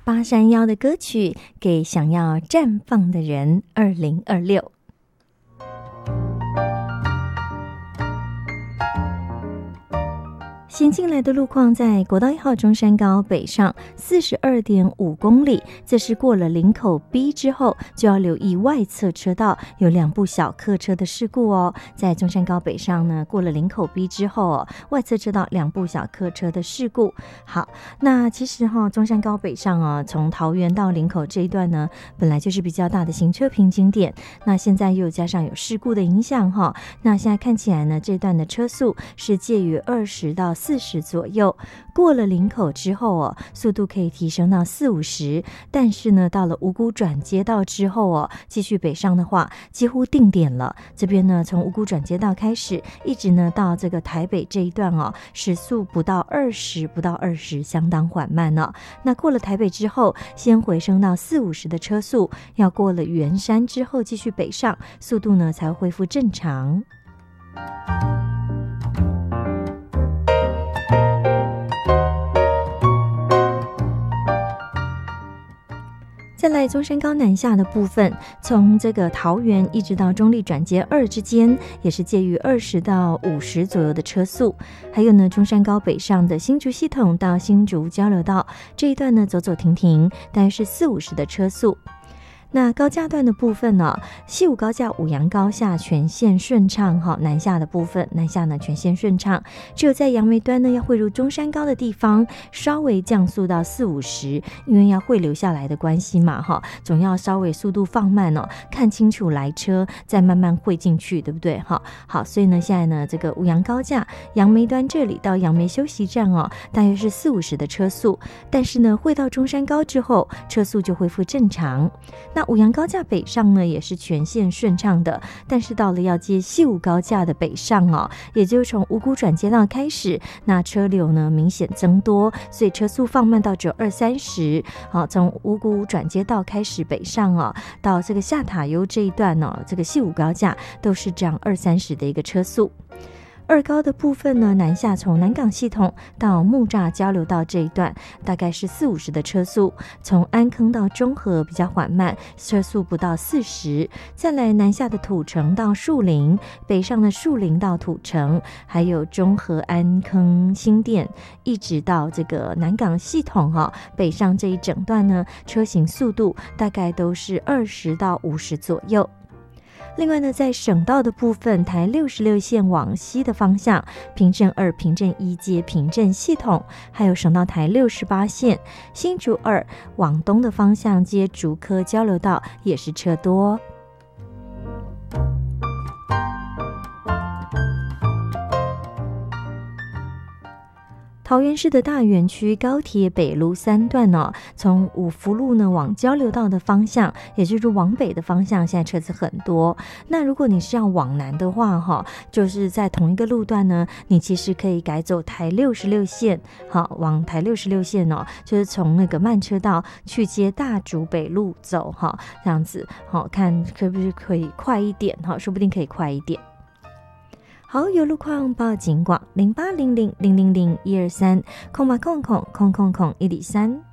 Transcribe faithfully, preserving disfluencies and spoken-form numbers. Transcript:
八三夭的歌曲给想要绽放的人二零二六。先进来的路况，在国道一号中山高北上 四十二点五公里，这是过了林口 B 之后就要留意外侧车道有两部小客车的事故哦。在中山高北上呢，过了林口 B 之后哦，外侧车道两部小客车的事故。好，那其实哈、哦，中山高北上啊，从桃园到林口这一段呢，本来就是比较大的行车瓶颈点，那现在又加上有事故的影响哈、哦，那现在看起来呢，这段的车速是介于二十到四十左右，过了林口之后哦，速度可以提升到四五十，但是呢，到了五股转接道之后哦，继续北上的话，几乎定点了。这边呢，从五股转接道开始，一直呢到这个台北这一段哦，时速不到二十，不到二十，相当缓慢哦。那过了台北之后，先回升到四五十的车速，要过了圆山之后继续北上，速度呢才会恢复正常。再来中山高南下的部分，从这个桃园一直到中坜转接二之间，也是介于二十到五十左右的车速。还有呢，中山高北上的新竹系统到新竹交流道这一段呢，走走停停，大约是四五十的车速。那高架段的部分呢，西武高架五杨高下全线顺畅哈，南下的部分南下呢全线顺畅，只有在杨梅端呢要汇入中山高的地方稍微降速到四五十，因为要汇流下来的关系嘛哈，总要稍微速度放慢哦，看清楚来车再慢慢汇进去，对不对哈？好，所以呢现在呢这个五杨高架杨梅端这里到杨梅休息站哦，大约是四五十的车速，但是呢汇到中山高之后，车速就恢复正常。那五杨高架北上呢也是全线顺畅的，但是到了要接西武高架的北上哦，也就是从五股转接道开始，那车流呢明显增多，所以车速放慢到只有二三十。好，从五股转接道开始北上哦，到这个下塔悠这一段哦，这个西武高架都是这样二三十的一个车速。二高的部分呢，南下从南港系统到木栅交流道这一段，大概是四五十的车速；从安坑到中和比较缓慢，车速不到四十。再来南下的土城到树林，北上的树林到土城，还有中和、安坑、新店，一直到这个南港系统哈、哦，北上这一整段呢，车行速度大概都是二十到五十左右。另外呢，在省道的部分，台六十六线往西的方向，平镇二、平镇一接平镇系统，还有省道台六十八线新竹二往东的方向接竹科交流道，也是车多。桃园市的大园区高铁北路三段哦，从五福路呢往交流道的方向，也就是往北的方向，现在车子很多。那如果你是要往南的话哈，就是在同一个路段呢，你其实可以改走台六十六线，好，往台六十六线哦，就是从那个慢车道去接大竹北路走哈，这样子好，看可不是可以快一点哈，说不定可以快一点。好，有路况报警广零八零零零零零一二三空八空空空空空一里三。